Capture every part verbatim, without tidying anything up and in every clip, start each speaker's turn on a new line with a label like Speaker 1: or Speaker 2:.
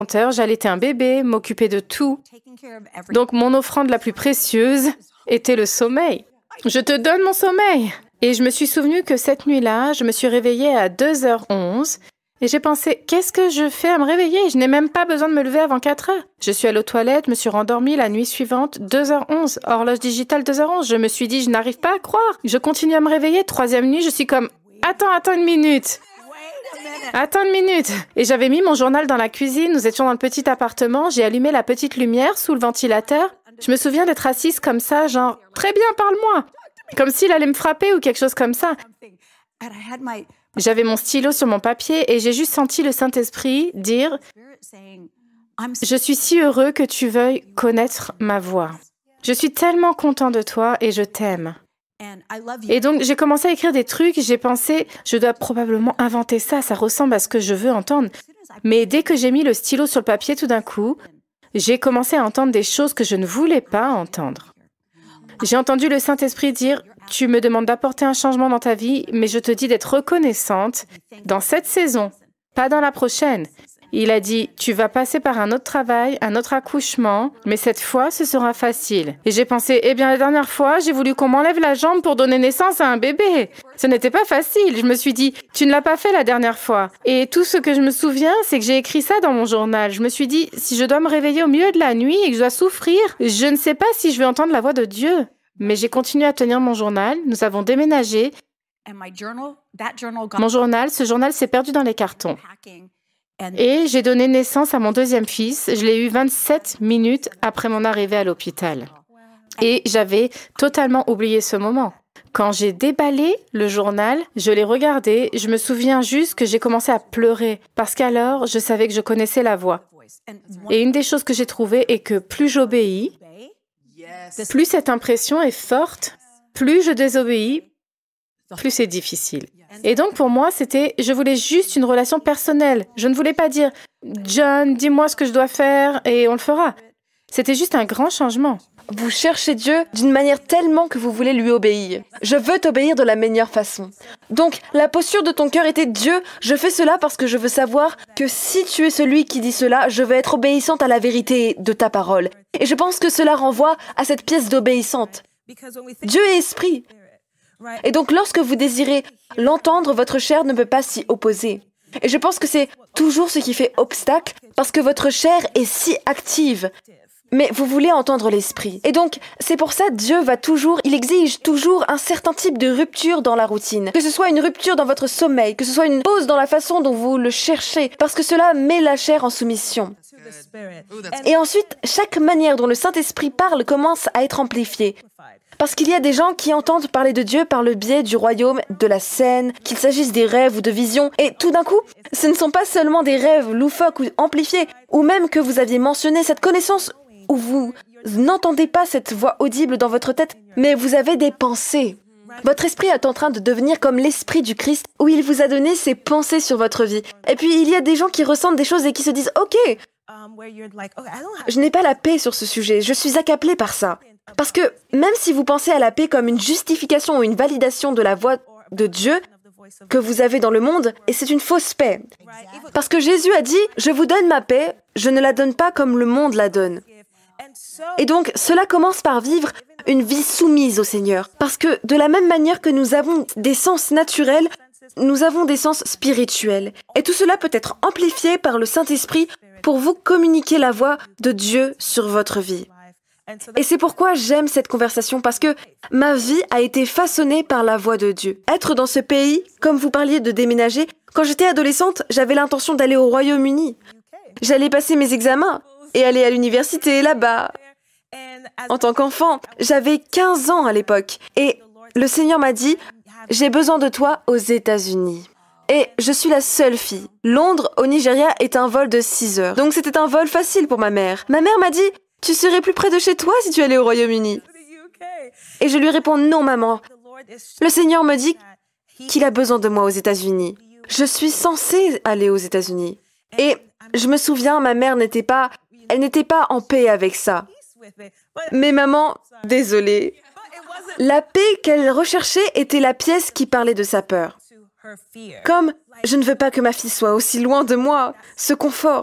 Speaker 1: j'allaitais un bébé, m'occuper de tout. Donc mon offrande la plus précieuse était le sommeil. Je te donne mon sommeil. Et je me suis souvenu que cette nuit-là, je me suis réveillée à deux heures onze et j'ai pensé, qu'est-ce que je fais à me réveiller? Je n'ai même pas besoin de me lever avant quatre heures. Je suis allée aux toilettes, je me suis rendormie la nuit suivante, deux heures onze, horloge digitale deux heures onze. Je me suis dit, je n'arrive pas à croire. Je continue à me réveiller, troisième nuit, je suis comme, attends, attends une minute. Attends une minute. Et j'avais mis mon journal dans la cuisine, nous étions dans le petit appartement, j'ai allumé la petite lumière sous le ventilateur. Je me souviens d'être assise comme ça, genre, très bien, parle-moi. Comme s'il allait me frapper ou quelque chose comme ça. J'avais mon stylo sur mon papier et j'ai juste senti le Saint-Esprit dire « Je suis si heureux que tu veuilles connaître ma voix. Je suis tellement content de toi et je t'aime. » Et donc, j'ai commencé à écrire des trucs, j'ai pensé « Je dois probablement inventer ça, ça ressemble à ce que je veux entendre. » Mais dès que j'ai mis le stylo sur le papier, tout d'un coup, j'ai commencé à entendre des choses que je ne voulais pas entendre. J'ai entendu le Saint-Esprit dire « Tu me demandes d'apporter un changement dans ta vie, mais je te dis d'être reconnaissante dans cette saison, pas dans la prochaine. » Il a dit « Tu vas passer par un autre travail, un autre accouchement, mais cette fois, ce sera facile. » Et j'ai pensé « Eh bien, la dernière fois, j'ai voulu qu'on m'enlève la jambe pour donner naissance à un bébé. Ce n'était pas facile. » Je me suis dit « Tu ne l'as pas fait la dernière fois. » Et tout ce que je me souviens, c'est que j'ai écrit ça dans mon journal. Je me suis dit « Si je dois me réveiller au milieu de la nuit et que je dois souffrir, je ne sais pas si je vais entendre la voix de Dieu. » Mais j'ai continué à tenir mon journal. Nous avons déménagé. Mon journal, ce journal s'est perdu dans les cartons. Et j'ai donné naissance à mon deuxième fils. Je l'ai eu vingt-sept minutes après mon arrivée à l'hôpital. Et j'avais totalement oublié ce moment. Quand j'ai déballé le journal, je l'ai regardé. Je me souviens juste que j'ai commencé à pleurer parce qu'alors, je savais que je connaissais la voix. Et une des choses que j'ai trouvées est que plus j'obéis, plus cette impression est forte, plus je désobéis, plus c'est difficile. Et donc, pour moi, c'était, je voulais juste une relation personnelle. Je ne voulais pas dire, John, dis-moi ce que je dois faire et on le fera. C'était juste un grand changement.
Speaker 2: Vous cherchez Dieu d'une manière tellement que vous voulez lui obéir. Je veux t'obéir de la meilleure façon. Donc, la posture de ton cœur était Dieu, je fais cela parce que je veux savoir que si tu es celui qui dit cela, je veux être obéissante à la vérité de ta parole. Et je pense que cela renvoie à cette pièce d'obéissante. Dieu est esprit. Et donc, lorsque vous désirez l'entendre, votre chair ne peut pas s'y opposer. Et je pense que c'est toujours ce qui fait obstacle, parce que votre chair est si active. Mais vous voulez entendre l'esprit. Et donc, c'est pour ça Dieu va toujours, il exige toujours un certain type de rupture dans la routine. Que ce soit une rupture dans votre sommeil, que ce soit une pause dans la façon dont vous le cherchez, parce que cela met la chair en soumission. Et ensuite, chaque manière dont le Saint-Esprit parle commence à être amplifiée. Parce qu'il y a des gens qui entendent parler de Dieu par le biais du royaume, de la scène, qu'il s'agisse des rêves ou de visions. Et tout d'un coup, ce ne sont pas seulement des rêves loufoques ou amplifiés, ou même que vous aviez mentionné cette connaissance où vous n'entendez pas cette voix audible dans votre tête, mais vous avez des pensées. Votre esprit est en train de devenir comme l'esprit du Christ, où il vous a donné ses pensées sur votre vie. Et puis, il y a des gens qui ressentent des choses et qui se disent « Ok, je n'ai pas la paix sur ce sujet, je suis accablé par ça. » Parce que même si vous pensez à la paix comme une justification ou une validation de la voix de Dieu que vous avez dans le monde, et c'est une fausse paix. Parce que Jésus a dit « Je vous donne ma paix, je ne la donne pas comme le monde la donne. » Et donc, cela commence par vivre une vie soumise au Seigneur. Parce que de la même manière que nous avons des sens naturels, nous avons des sens spirituels. Et tout cela peut être amplifié par le Saint-Esprit pour vous communiquer la voix de Dieu sur votre vie. Et c'est pourquoi j'aime cette conversation, parce que ma vie a été façonnée par la voix de Dieu. Être dans ce pays, comme vous parliez de déménager, quand j'étais adolescente, j'avais l'intention d'aller au Royaume-Uni. J'allais passer mes examens et aller à l'université là-bas. En tant qu'enfant, j'avais quinze ans à l'époque. Et le Seigneur m'a dit, « J'ai besoin de toi aux États-Unis. » Et je suis la seule fille. Londres, au Nigeria, est un vol de six heures. Donc c'était un vol facile pour ma mère. Ma mère m'a dit, « Tu serais plus près de chez toi si tu allais au Royaume-Uni. » Et je lui réponds, « Non, maman. Le Seigneur me dit qu'il a besoin de moi aux États-Unis. Je suis censée aller aux États-Unis. » Et je me souviens, ma mère n'était pas, elle n'était pas en paix avec ça. Mais maman, désolée. La paix qu'elle recherchait était la pièce qui parlait de sa peur. Comme, je ne veux pas que ma fille soit aussi loin de moi, ce confort.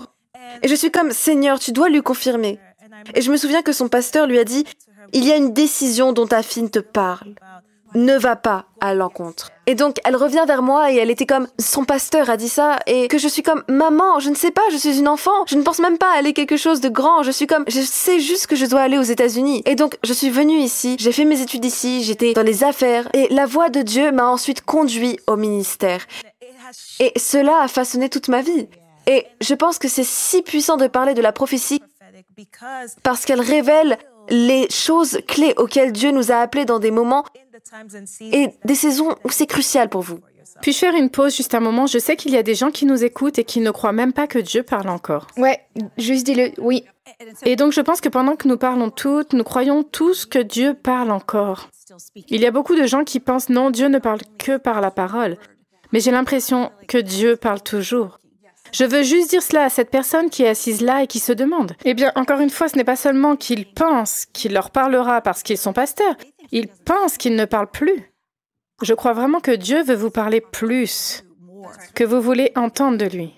Speaker 2: Et je suis comme, Seigneur, tu dois lui confirmer. Et je me souviens que son pasteur lui a dit, il y a une décision dont ta fille te parle. Ne va pas à l'encontre. Et donc, elle revient vers moi et elle était comme, son pasteur a dit ça, et que je suis comme, maman, je ne sais pas, je suis une enfant, je ne pense même pas aller quelque chose de grand, je suis comme, je sais juste que je dois aller aux États-Unis. Et donc, je suis venue ici, j'ai fait mes études ici, j'étais dans les affaires, et la voix de Dieu m'a ensuite conduit au ministère. Et cela a façonné toute ma vie. Et je pense que c'est si puissant de parler de la prophétie parce qu'elle révèle les choses clés auxquelles Dieu nous a appelés dans des moments et des saisons où c'est crucial pour vous.
Speaker 1: Puis-je faire une pause juste un moment? Je sais qu'il y a des gens qui nous écoutent et qui ne croient même pas que Dieu parle encore.
Speaker 3: Ouais, juste dis-le, oui.
Speaker 1: Et donc je pense que pendant que nous parlons toutes, nous croyons tous que Dieu parle encore. Il y a beaucoup de gens qui pensent non, Dieu ne parle que par la parole. Mais j'ai l'impression que Dieu parle toujours. Je veux juste dire cela à cette personne qui est assise là et qui se demande. Eh bien, encore une fois, ce n'est pas seulement qu'il pense qu'il leur parlera parce qu'ils sont pasteurs. Il pense qu'il ne parle plus. Je crois vraiment que Dieu veut vous parler plus, que vous voulez entendre de lui.